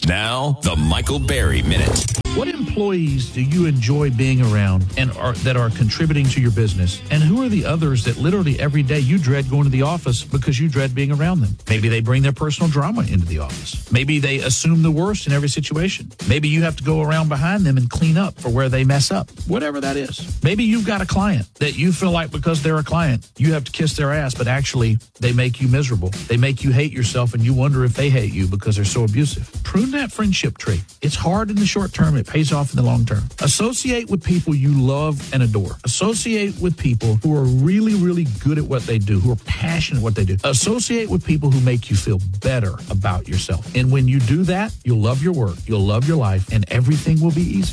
Now, the Michael Berry Minute. What employees do you enjoy being around and that are contributing to your business? And who are the others that literally every day you dread going to the office because you dread being around them? Maybe they bring their personal drama into the office. Maybe they assume the worst in every situation. Maybe you have to go around behind them and clean up for where they mess up. Whatever that is. Maybe you've got a client that you feel like because they're a client, you have to kiss their ass, but actually they make you miserable. They make you hate yourself and you wonder if they hate you because they're so abusive. Prune that friendship tree. It's hard in the short term. It pays off in the long term. Associate with people you love and adore. Associate with people who are really, really good at what they do, who are passionate at what they do. Associate with people who make you feel better about yourself. And when you do that, you'll love your work, you'll love your life, and everything will be easy.